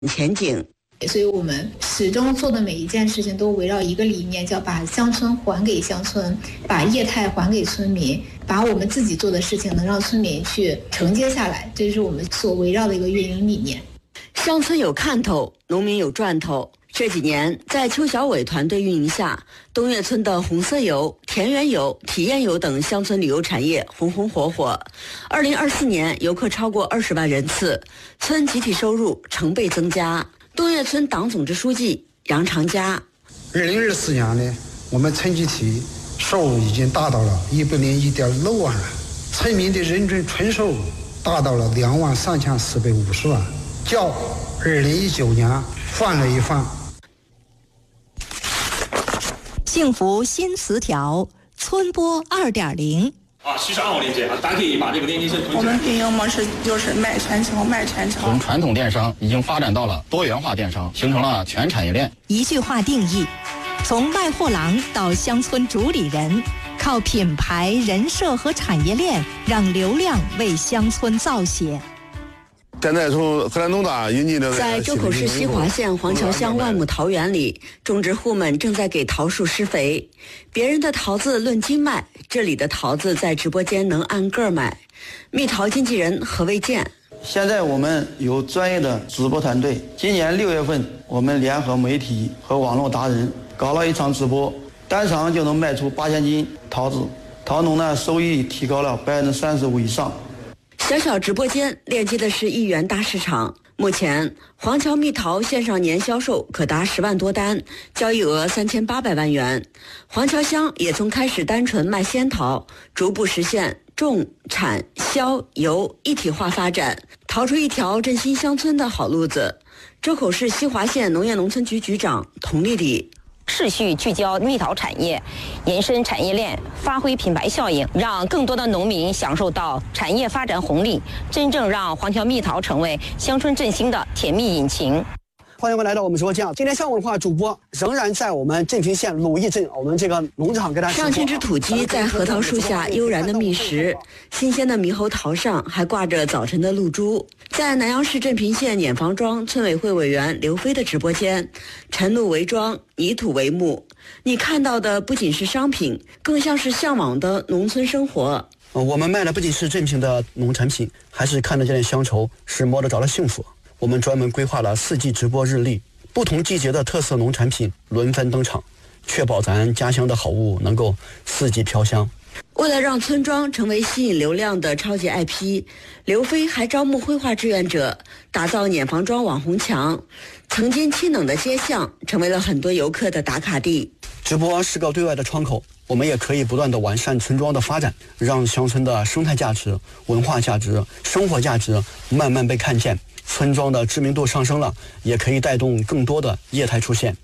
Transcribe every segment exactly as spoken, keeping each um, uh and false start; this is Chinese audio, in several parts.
前景。 所以我们始终做的每一件事情都围绕一个理念，叫把乡村还给乡村，把业态还给村民，把我们自己做的事情能让村民去承接下来，这是我们所围绕的一个运营理念。 乡村有看头，农民有赚头。这几年，在邱小伟团队运营下，东岳村的红色游、田园游、体验游等乡村旅游产业红红火火。二零二四年，游客超过二十万人次，村集体收入成倍增加。东岳村党总支书记杨长佳， 二零二四年呢，我们村集体收入已经达到了一百零一点六万了，村民的人均纯收入达到了两万三千四百五十万，较二零一九年翻了一番。 幸福新词条，村播二点零。 啊，其实暗号链接啊，大家可以把这个链接先囤起来。 我们运营模式就是卖全球，卖全球。 从传统电商已经发展到了多元化电商，形成了全产业链。 一句话定义：从卖货郎到乡村主理人，靠品牌、人设和产业链，让流量为乡村造血。 现在从河南农大引进的， 在周口市西华县黄桥乡万亩桃园里，种植户们正在给桃树施肥。别人的桃子论斤卖，这里的桃子在直播间能按个买。蜜桃经纪人何卫健， 现在我们有专业的直播团队。今年六月份，我们联合媒体和网络达人搞了一场直播，单场就能卖出八千斤桃子，桃农呢收益提高了百分之三十五以上。 小小直播间链接的是一元大市场。目前，黄桥蜜桃线上年销售可达十万多单，交易额三千八百万元。黄桥乡也从开始单纯卖仙桃，逐步实现种、产、销、游一体化发展，逃出一条振兴乡村的好路子。周口市西华县农业农村局局长童丽丽。 持续聚焦蜜桃产业，延伸产业链，发挥品牌效应，让更多的农民享受到产业发展红利，真正让黄桥蜜桃成为乡村振兴的甜蜜引擎。 欢迎回来到我们直播间。今天下午的话，主播仍然在我们镇平县鲁义镇我们这个农场给大家。 上千只土鸡在核桃树下悠然的觅食，新鲜的猕猴桃上还挂着早晨的露珠。在南阳市镇平县碾房庄村委会委员刘飞的直播间，晨露为庄，泥土为幕。你看到的不仅是商品，更像是向往的农村生活。 呃，我们卖的不仅是镇平的农产品，还是看得见的乡愁，是摸得着的幸福。我们专门规划了四季直播日历，不同季节的特色农产品轮番登场，确保咱家乡的好物能够四季飘香。 为了让村庄成为吸引流量的超级 I P， 刘飞还招募绘画志愿者，打造碾房庄网红墙。曾经清冷的街巷成为了很多游客的打卡地。 直播是个对外的窗口，我们也可以不断的完善村庄的发展，让乡村的生态价值、文化价值、生活价值慢慢被看见。村庄的知名度上升了，也可以带动更多的业态出现。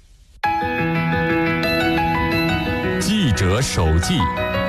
记者手记。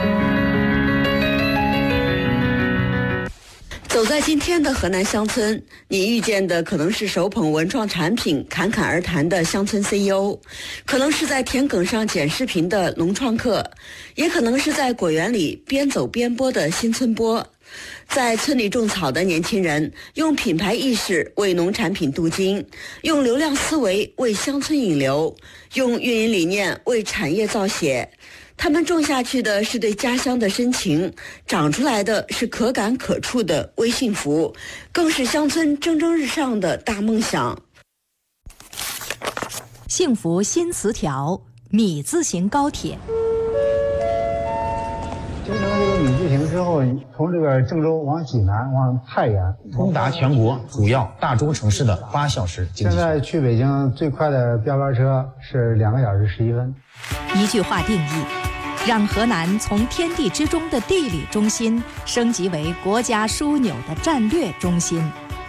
走在今天的河南乡村，你遇见的可能是手捧文创产品侃侃而谈的乡村 C E O， 可能是在田埂上剪视频的农创客，也可能是在果园里边走边播的新村播。在村里种草的年轻人，用品牌意识为农产品镀金，用流量思维为乡村引流，用运营理念为产业造血。他们种下去的是对家乡的深情，长出来的是可感可触的微幸福，更是乡村蒸蒸日上的大梦想。 幸福新词条，米字形高铁。 形成这个米字形之后，从这个郑州往济南往太原， 通达全国主要大中城市的八小时经济。 现在去北京最快的标班车是两个小时十一分。 一句话定义，让河南从天地之中的地理中心升级为国家枢纽的战略中心。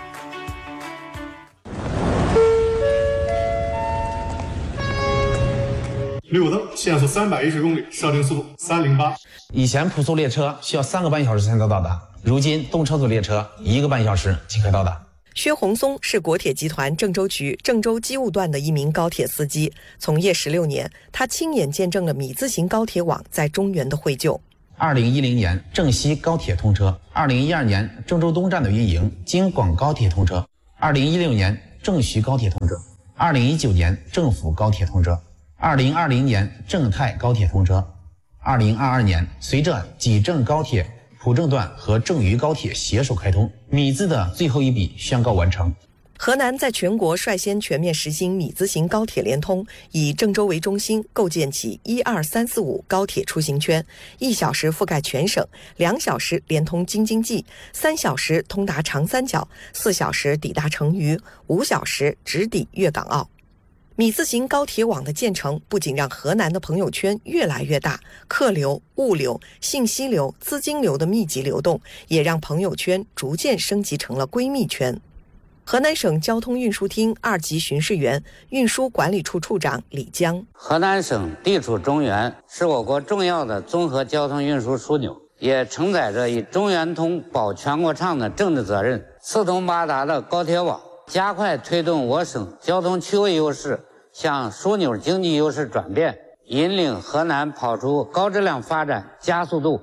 绿灯，限速三百一十公里，设定速度三零八。 以前普速列车需要三个半小时才能到达，如今动车组列车一个半小时即可到达。 薛洪松是国铁集团郑州局郑州机务段的一名高铁司机，从业十六年，他亲眼见证了米字形高铁网在中原的绘就。 二零一零年郑西高铁通车，二零一二年郑州东站的运营，京广高铁通车，二零一六年郑徐高铁通车，二零一九年郑府高铁通车，二零二零年郑泰高铁通车，二零二二年随着济郑高铁普郑段和郑渝高铁携手开通，米字的最后一笔宣告完成。 河南在全国率先全面实行米字形高铁联通，以郑州为中心构建起一二三四五高铁出行圈，一小时覆盖全省，两小时连通京津冀，三小时通达长三角，四小时抵达成渝，五小时直抵粤港澳。米字形高铁网的建成，不仅让河南的朋友圈越来越大，客流、物流、信息流、资金流的密集流动，也让朋友圈逐渐升级成了闺蜜圈。河南省交通运输厅二级巡视员、运输管理处处长李江： 河南省地处中原，是我国重要的综合交通运输枢纽，也承载着以中原通保全国畅的政治责任。四通八达的高铁网，加快推动我省交通区位优势向枢纽经济优势转变，引领河南跑出高质量发展加速度。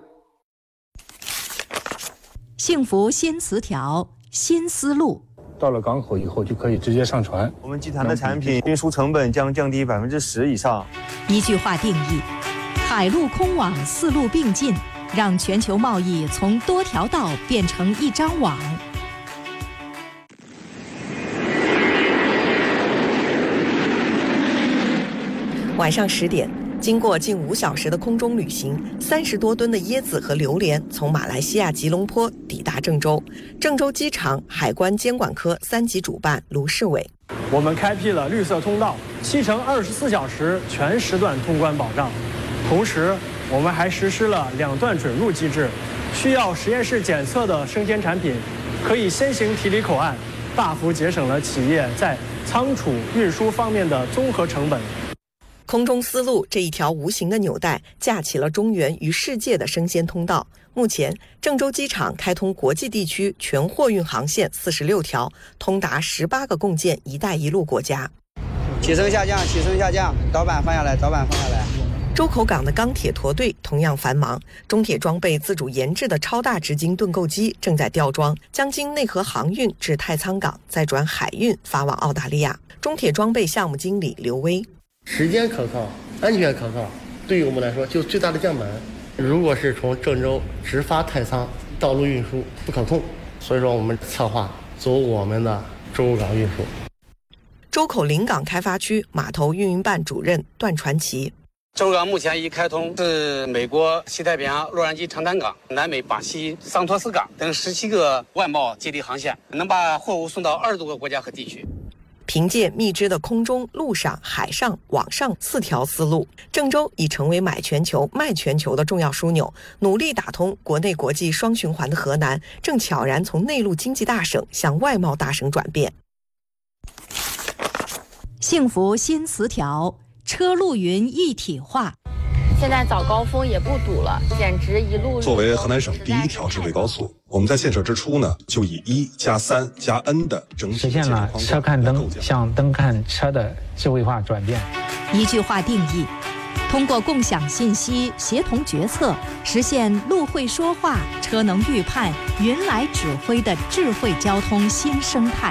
幸福新词条，新思路。 到了港口以后就可以直接上船。 我们集团的产品运输成本将降低百分之十以上。 一句话定义：海陆空网四路并进，让全球贸易从多条道变成一张网。 晚上十点，经过近五小时的空中旅行，三十多吨的椰子和榴莲从马来西亚吉隆坡抵达郑州。郑州机场海关监管科三级主办卢世伟： 我们开辟了绿色通道，七乘二十四小时全时段通关保障。同时，我们还实施了两段准入机制，需要实验室检测的生鲜产品可以先行提离口岸，大幅节省了企业在仓储运输方面的综合成本。 空中丝路这一条无形的纽带，架起了中原与世界的生鲜通道。目前，郑州机场开通国际地区全货运航线四十六条，通达十八个共建“一带一路”国家。 起升下降，起升下降，导板放下来，导板放下来。 周口港的钢铁驼队同样繁忙，中铁装备自主研制的超大直径盾构机正在吊装，将经内河航运至太仓港，再转海运发往澳大利亚。中铁装备项目经理刘威： 时间可靠，安全可靠，对于我们来说就最大的降本。如果是从郑州直发太仓，道路运输不可控，所以说我们策划走我们的周口港运输。 周口临港开发区码头运营办主任段传奇： 周口港目前已开通是美国西太平洋洛杉矶长滩港、南美巴西桑托斯港等十七个外贸接力航线，能把货物送到二十多个国家和地区。 凭借密支的空中、陆上、海上、网上四条丝路，郑州已成为买全球、卖全球的重要枢纽。努力打通国内国际双循环的河南，正悄然从内陆经济大省向外贸大省转变。 幸福新词条，车路云一体化。 现在早高峰也不堵了，简直一路。 作为河南省第一条智慧高速，我们在建设之初呢，就以一加三加 N 的整体实现了车看灯向灯看车的智慧化转变。 一句话定义：通过共享信息、协同决策，实现路会说话、车能预判、云来指挥的智慧交通新生态。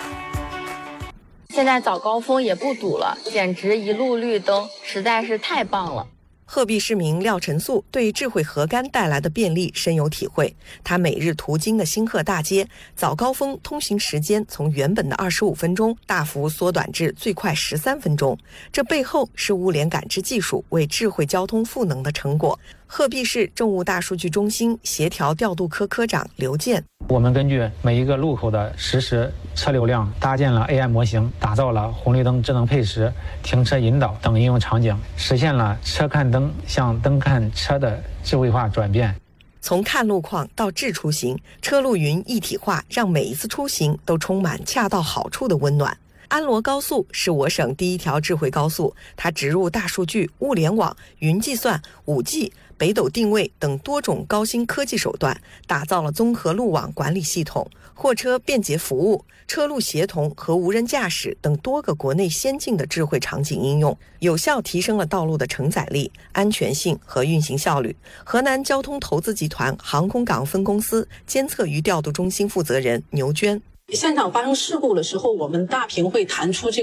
现在早高峰也不堵了，简直一路绿灯，实在是太棒了。 鹤壁市民廖晨素对智慧河杆带来的便利深有体会。他每日途经的兴鹤大街，早高峰通行时间从原本的二十五分钟大幅缩短至最快十三分钟。这背后是物联感知技术为智慧交通赋能的成果。鹤壁市政务大数据中心协调调度科科长刘健： 我们根据每一个路口的实时车流量，搭建了 A I 模型，打造了红绿灯智能配时、停车引导等应用场景，实现了车看灯向灯看车的智慧化转变。 从看路况到智出行，车路云一体化，让每一次出行都充满恰到好处的温暖。安罗高速是我省第一条智慧高速，它植入大数据、物联网、云计算、五 G、北斗定位等多种高新科技手段，打造了综合路网管理系统、货车便捷服务、车路协同和无人驾驶等多个国内先进的智慧场景应用，有效提升了道路的承载力、安全性和运行效率。河南交通投资集团航空港分公司监测与调度中心负责人牛娟： 现场发生事故的时候，我们大屏会弹出这个